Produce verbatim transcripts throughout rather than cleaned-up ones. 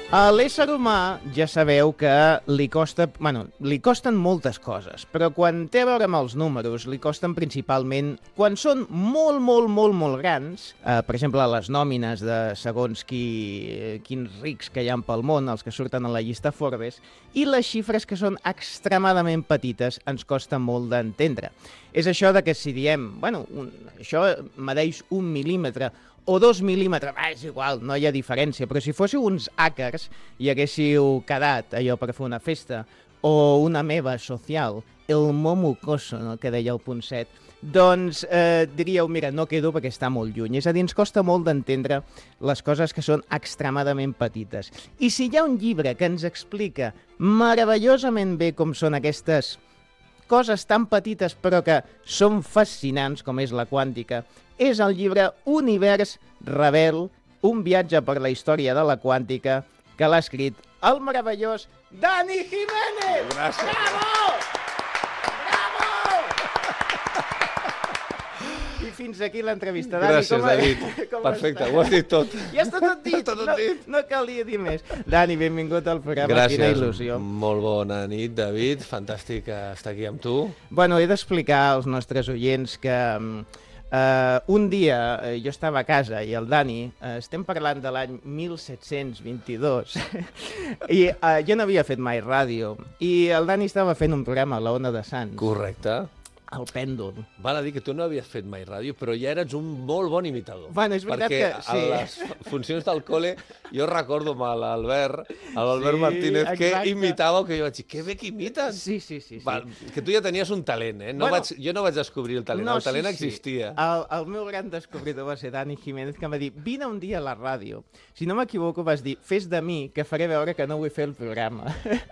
A l'ésser humà ja sabeu que li costa, bueno, li costen moltes coses, però quan té a veure amb els números, li costen principalment quan són molt, molt, molt, molt grans, eh, per exemple, les nòmines de segons qui, quins rics que hi ha pel món, els que surten a la llista Forbes, i les xifres que són extremadament petites ens costa molt d'entendre. És això de que si diem, bueno, un, això medeix un mil·límetre, o dos mil·límetres, ah, és igual, no hi ha diferència, però si fóssiu uns hackers i haguéssiu quedat allò per fer una festa, o una meva social, el momucoso, no, que deia el punt set, doncs eh, diríeu, mira, no quedo perquè està molt lluny. És a dir, ens costa molt d'entendre les coses que són extremadament petites. I si hi ha un llibre que ens explica meravellosament bé com són aquestes coses tan petites però que són fascinants, com és la quàntica, és el llibre Univers Rebel, un viatge per la història de la quàntica, que l'ha escrit el meravellós Dani Jiménez! Gràcies. Bravo! Bravo! I fins aquí l'entrevista, Dani. Gràcies, com David. com Perfecte, estàs? ho has dit tot. Ja està tot dit, Està tot no, dit. no calia dir més. Dani, benvingut al programa, Gràcies. quina il·lusió. Molt bona nit, David. Fantàstic estar aquí amb tu. Bueno, he d'explicar als nostres oients que Uh, un dia uh, jo estava a casa i el Dani, uh, estem parlant de l'any mil set-cents vint-i-dos, i uh, jo no havia fet mai ràdio, i el Dani estava fent un programa a la Ona de Sants, Correcte. el Pèndol. Val a dir que tu no havies fet mai ràdio, però ja eres un molt bon imitador. Bueno, és veritat perquè que sí. a les funcions del col·le jo recordo amb l'Albert, l'Albert Sí, Martínez, que exacte. imitava, que jo vaig dir, que bé que imites. Sí, sí, sí. sí. Val, que tu ja tenies un talent, eh? No Bueno, vaig, jo no vaig descobrir el talent, No, el talent sí, sí. existia. El, el meu gran descobridor va ser Dani Jiménez, que em va dir, vine un dia a la ràdio. Si no m'equivoco, vas dir, fes de mi, que faré veure que no vull fer el programa.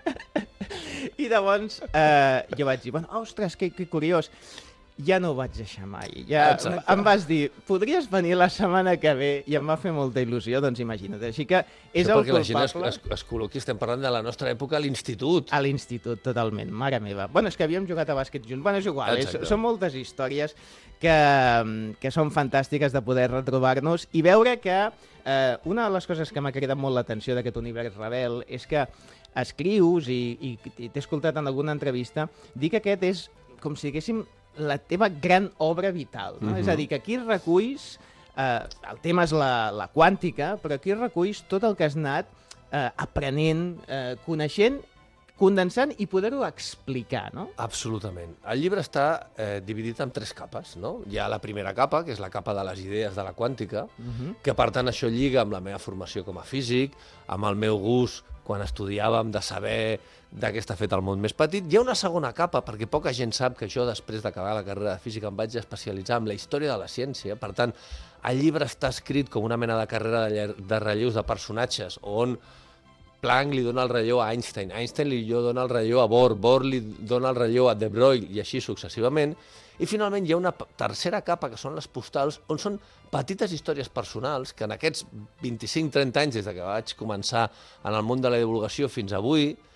I llavors eh, jo vaig dir, bueno, ostres, que, que curiós. Ja no ho vaig deixar mai. Ja Exacte. em vas dir, podries venir la setmana que ve, i em va fer molta il·lusió, doncs imagina't. Així que és Això el perquè la gent es, culpable es, es col·loqui, estem parlant de la nostra època a l'institut. a l'institut, totalment, mare meva. Bueno, és que havíem jugat a bàsquet junts. Bueno, és igual, és, Exacte. són moltes històries que, que són fantàstiques de poder retrobar-nos i veure que eh, una de les coses que m'ha cridat molt l'atenció d'aquest univers rebel és que escrius i, i, i t'he escoltat en alguna entrevista dir que aquest és com si diguéssim la teva gran obra vital, no? Mhm. És a dir, que aquí reculls, eh, el tema és la, la quàntica, però aquí reculls tot el que has anat eh, aprenent, eh, coneixent, condensant i poder-ho explicar, no? Absolutament. El llibre està eh, dividit en tres capes, no? Hi ha la primera capa, que és la capa de les idees de la quàntica, Uh-huh. que per tant això lliga amb la meva formació com a físic, amb el meu gust quan estudiàvem de saber de què està fet el món més petit. Hi ha una segona capa, perquè poca gent sap que jo, després d'acabar la carrera de física, em vaig especialitzar en la història de la ciència. Per tant, el llibre està escrit com una mena de carrera de, lle- de relleus de personatges, on Planck li dona el relleu a Einstein, Einstein li dona el relleu a Bohr, Bohr li dona el relleu a De Broglie, i així successivament. I finalment hi ha una p- tercera capa, que són les postals, on són petites històries personals que en aquests vint-i-cinc trenta anys, des de que vaig començar en el món de la divulgació fins avui,